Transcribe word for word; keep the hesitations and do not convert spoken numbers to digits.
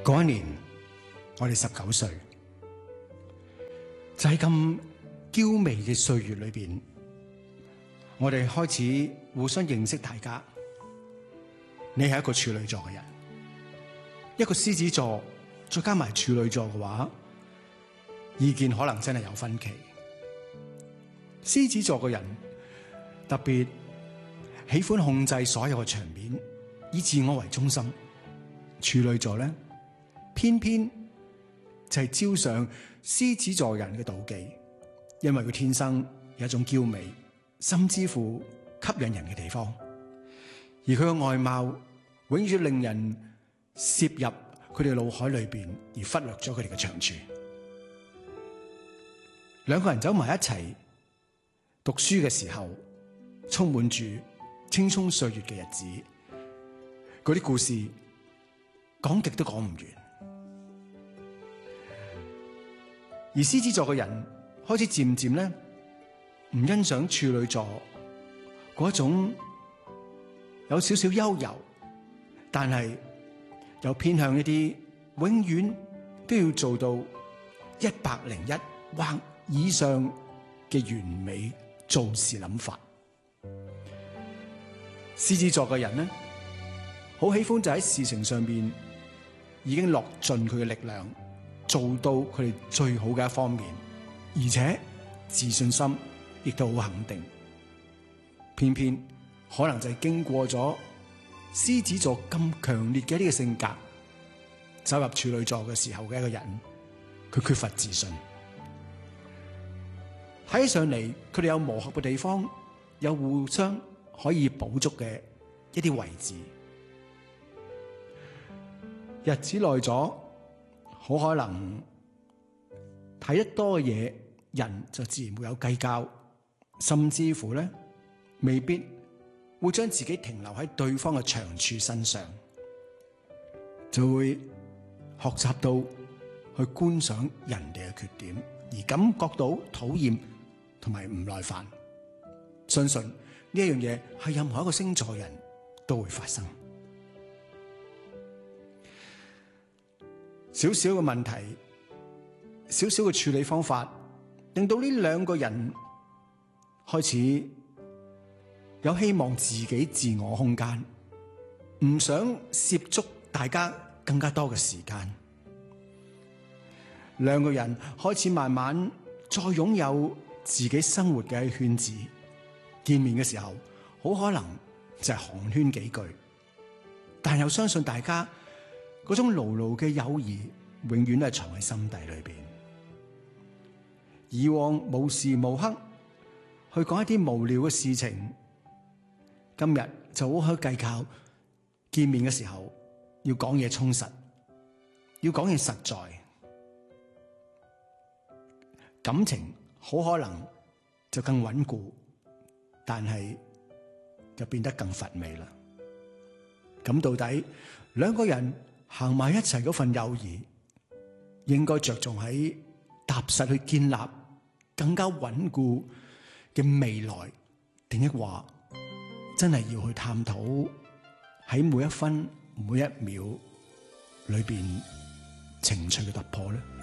嗰一年，我哋十九歲，就喺咁嬌媚嘅歲月裏邊，我哋開始互相認識大家。你係一個處女座嘅人，一個獅子座，再加埋處女座嘅話，意見可能真係有分歧。獅子座嘅人特別喜歡控制所有嘅場面，以自我為中心。處女座咧，偏偏就係招上獅子座人嘅妒忌，因為佢天生有一種嬌美，甚至乎吸引人嘅地方，而佢嘅外貌永遠令人攝入佢哋腦海裏邊，而忽略咗佢哋嘅長處。兩個人走埋一齊讀書嘅時候，充滿住青蔥歲月嘅日子，嗰啲故事講極都講唔完。而獅子座嘅人開始漸漸咧唔欣賞處女座嗰種有少少優柔，但係又偏向一啲永遠都要做到一百零一或以上嘅完美做事諗法。獅子座嘅人咧，好喜歡就喺事情上邊已經落盡佢嘅力量，做到佢哋最好嘅一方面，而且自信心亦都好肯定。偏偏可能就係經過咗獅子座咁強烈嘅呢個性格，走入處女座嘅時候嘅一個人，佢缺乏自信。睇起上嚟，佢哋有磨合嘅地方，有互相可以補足嘅一啲位置。日子耐咗，好可能睇得多嘅嘢，人就自然會有計較，甚至乎咧未必會將自己停留喺對方嘅長處身上，就會學習到去觀賞人哋嘅缺點，而感覺到討厭同埋唔耐煩。相信呢一樣嘢係任何一個星座人都會發生。少少嘅問題，少少嘅處理方法，令到呢兩個人開始有希望自己自我空間，唔想涉足大家更加多嘅時間。兩個人開始慢慢再擁有自己生活嘅圈子，見面嘅時候好可能就係寒暄幾句，但又相信大家嗰種牢牢嘅友誼永遠都係藏喺心底裏邊。以往無時無刻去講一啲無聊嘅事情，今日就好去計較，見面嘅時候要講嘢充實，要講嘢實在，感情好可能就更穩固，但係就變得更乏味啦。咁到底兩個人行埋一齊嗰份友誼，應該着重喺踏實去建立更加穩固嘅未來，定抑或真係要去探討喺每一分每一秒裏邊情緒嘅突破咧？